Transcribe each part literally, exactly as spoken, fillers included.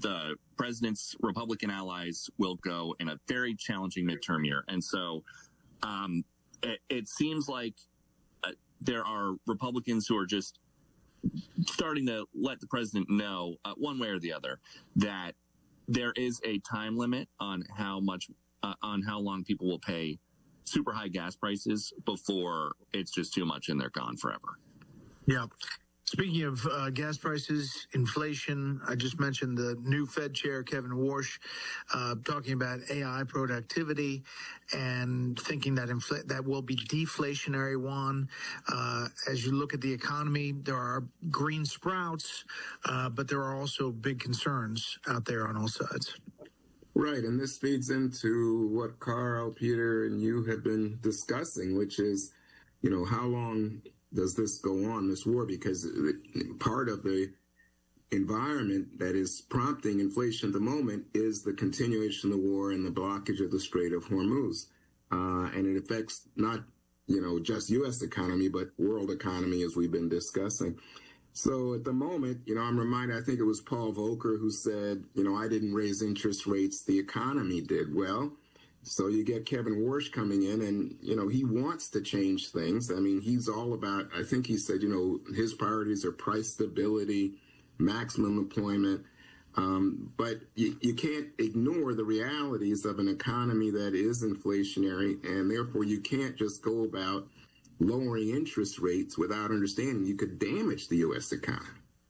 the president's Republican allies will go in a very challenging midterm year. And so um, it, it seems like uh, there are Republicans who are just starting to let the president know uh, one way or the other that there is a time limit on how much, uh, on how long people will pay super high gas prices before it's just too much and they're gone forever. Yeah. Speaking of uh, gas prices, inflation, I just mentioned the new Fed chair, Kevin Warsh, uh, talking about A I productivity and thinking that infl- that will be deflationary, Juan. Uh, as you look at the economy, there are green sprouts, uh, but there are also big concerns out there on all sides. Right, and this feeds into what Carl, Peter, and you have been discussing, which is, you know, how long does this go on, this war? Because part of the environment that is prompting inflation at the moment is the continuation of the war and the blockage of the Strait of Hormuz. Uh, and it affects not, you know, just U S economy, but world economy, as we've been discussing. So at the moment, you know, I'm reminded, I think it was Paul Volcker who said, you know, I didn't raise interest rates, the economy did. Well, so you get Kevin Warsh coming in and, you know, he wants to change things. I mean, he's all about, I think he said, you know, his priorities are price stability, maximum employment. Um, but you, you can't ignore the realities of an economy that is inflationary, and therefore you can't just go about lowering interest rates without understanding you could damage the U S economy.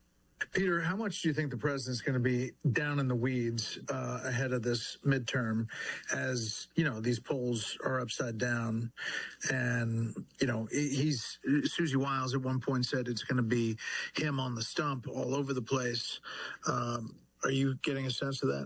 Peter, how much do you think the president's going to be down in the weeds uh, ahead of this midterm as, you know, these polls are upside down? And, you know, he's Susie Wiles at one point said it's going to be him on the stump all over the place. Um, are you getting a sense of that?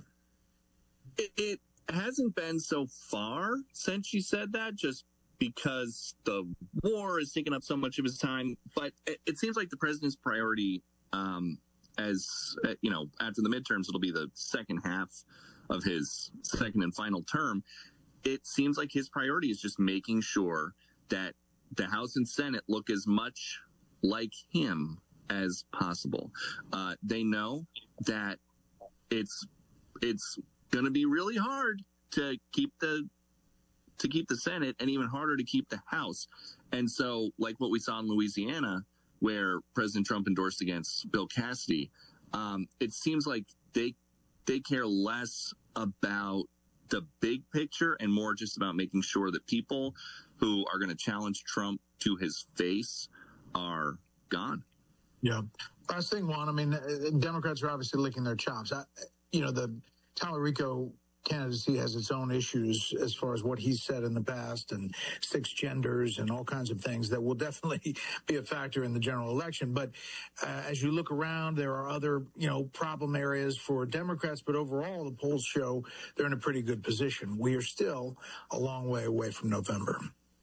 It, it hasn't been so far since she said that, just because the war is taking up so much of his time. But it, it seems like the president's priority, um, as uh, you know, after the midterms, it'll be the second half of his second and final term. It seems like his priority is just making sure that the House and Senate look as much like him as possible. Uh, they know that it's it's going to be really hard to keep the to keep the Senate, and even harder to keep the House. And so, like what we saw in Louisiana, where President Trump endorsed against Bill Cassidy, um, it seems like they they care less about the big picture and more just about making sure that people who are going to challenge Trump to his face are gone. Yeah. Last thing, Juan, I mean, Democrats are obviously licking their chops. I, you know, the Tallarico candidacy has its own issues as far as what he's said in the past and six genders and all kinds of things that will definitely be a factor in the general election. But uh, as you look around, there are other, you know, problem areas for Democrats. But overall, the polls show they're in a pretty good position. We are still a long way away from November.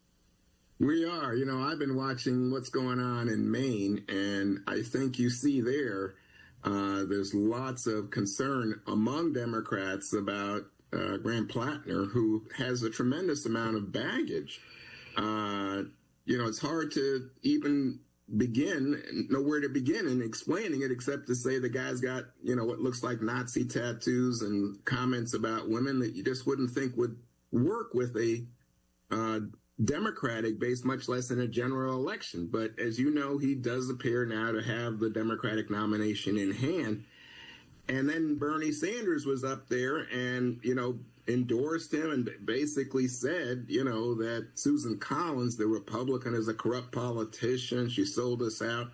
We are. You know, I've been watching what's going on in Maine, and I think you see there Uh, there's lots of concern among Democrats about uh, Graham Plattner, who has a tremendous amount of baggage. Uh, you know, it's hard to even begin, know where to begin in explaining it, except to say the guy's got, you know, what looks like Nazi tattoos and comments about women that you just wouldn't think would work with a uh, Democratic base, much less in a general election. But as you know, he does appear now to have the Democratic nomination in hand. And then Bernie Sanders was up there and, you know, endorsed him and basically said, you know, that Susan Collins, the Republican, is a corrupt politician. She sold us out.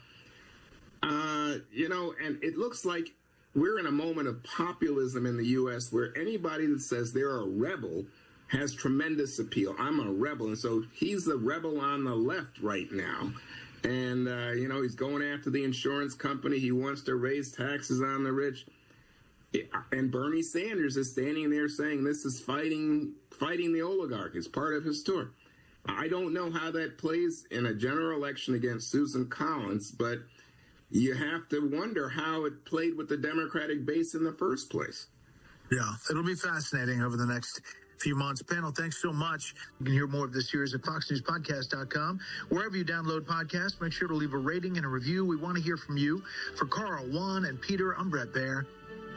Uh, you know, and it looks like we're in a moment of populism in the U S where anybody that says they're a rebel has tremendous appeal. I'm a rebel. And so he's the rebel on the left right now. And, uh, you know, he's going after the insurance company. He wants to raise taxes on the rich. And Bernie Sanders is standing there saying this is fighting fighting the oligarch. It's part of his tour. I don't know how that plays in a general election against Susan Collins, but you have to wonder how it played with the Democratic base in the first place. Yeah, it'll be fascinating over the next few months. Panel, thanks so much. You can hear more of this series at fox news podcast dot com. Wherever you download podcasts, make sure to leave a rating and a review. We want to hear from you. For Carl, Juan, and Peter, I'm Bret Baier.